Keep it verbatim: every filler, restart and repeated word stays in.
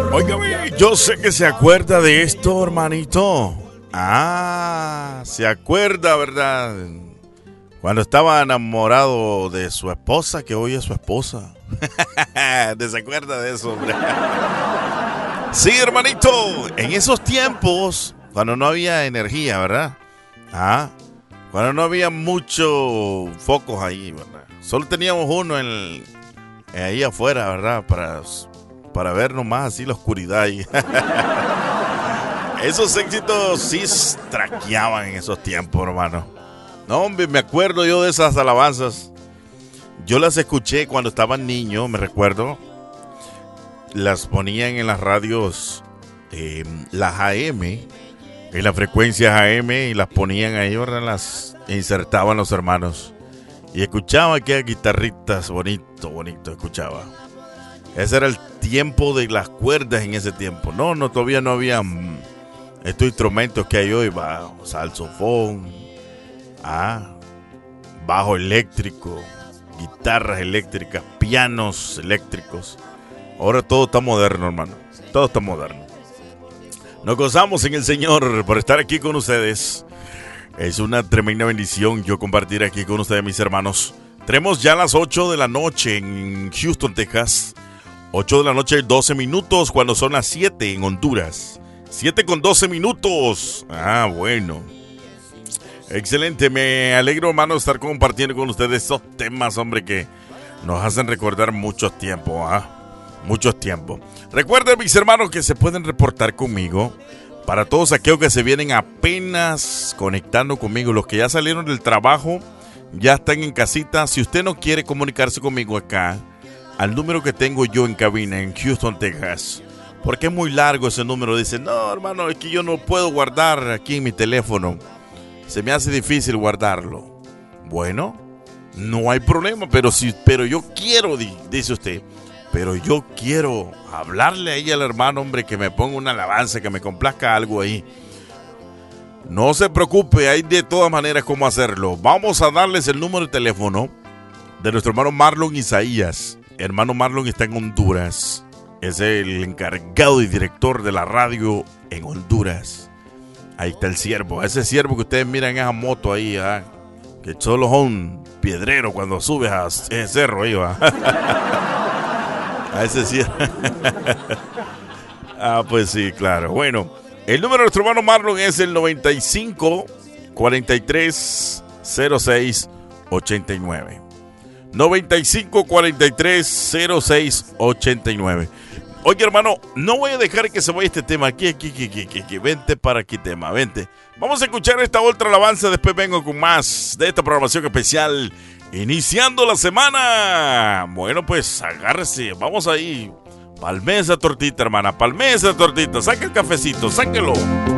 Óigame, yo sé que se acuerda de esto, hermanito. Ah, se acuerda, ¿verdad? Cuando estaba enamorado de su esposa, que hoy es su esposa. ¿Se acuerda de eso, hombre? Sí, hermanito, en esos tiempos, cuando no había energía, ¿verdad? Ah, cuando no había muchos focos ahí, ¿verdad? Solo teníamos uno en el, ahí afuera, ¿verdad? Para, para ver nomás así la oscuridad ahí. Esos éxitos sí traqueaban en esos tiempos, hermano. No, hombre, me acuerdo yo de esas alabanzas. Yo las escuché cuando estaba niño, me recuerdo. Las ponían en las radios, eh, las A M, en las frecuencias A M, y las ponían ahí, ¿verdad? Las insertaban los hermanos. Y escuchaba aquellas guitarritas, bonito, bonito, escuchaba. Ese era el tiempo de las cuerdas en ese tiempo. No, no, todavía no había mm, estos instrumentos que hay hoy, bajo, saxofón, ah, bajo eléctrico, guitarras eléctricas, pianos eléctricos. Ahora todo está moderno, hermano. Todo está moderno. Nos gozamos en el Señor por estar aquí con ustedes. Es una tremenda bendición yo compartir aquí con ustedes, mis hermanos. Tenemos ya las ocho de la noche en Houston, Texas. ocho de la noche, doce minutos, cuando son las siete en Honduras. siete con doce minutos. Ah, bueno. Excelente, me alegro, hermano, estar compartiendo con ustedes estos temas, hombre, que nos hacen recordar muchos tiempos, ¿ah? Muchos tiempos. Recuerden, mis hermanos, que se pueden reportar conmigo. Para todos aquellos que se vienen apenas conectando conmigo, los que ya salieron del trabajo, ya están en casita. Si usted no quiere comunicarse conmigo acá, al número que tengo yo en cabina en Houston, Texas, porque es muy largo ese número. Dice, no, hermano, es que yo no puedo guardar aquí en mi teléfono. Se me hace difícil guardarlo. Bueno, no hay problema, pero, si, pero yo quiero, dice usted. Pero yo quiero hablarle a ella, al hermano, hombre, que me ponga una alabanza, que me complazca algo ahí. No se preocupe, hay de todas maneras cómo hacerlo. Vamos a darles el número de teléfono de nuestro hermano Marlon Isaías. Hermano Marlon está en Honduras. Es el encargado y director de la radio en Honduras. Ahí está el siervo. Ese siervo que ustedes miran en esa moto ahí, ¿eh? Que solo son piedreros cuando subes a ese cerro ahí, ¿va? A ese sí. Ah, pues sí, claro. Bueno, el número de nuestro hermano Marlon es el noventa y cinco, cuarenta y tres, cero seis, ochenta y nueve. noventa y cinco, cuarenta y tres, cero seis, ochenta y nueve. Oye, hermano, no voy a dejar que se vaya este tema. Aquí, aquí, aquí, aquí, aquí, aquí. Vente para aquí, tema, vente. Vamos a escuchar esta otra alabanza. Después vengo con más de esta programación especial. Iniciando la semana. Bueno, pues agárrese. Vamos ahí. Palme esa tortita, hermana. Palme esa tortita. Saque el cafecito. Sáquelo.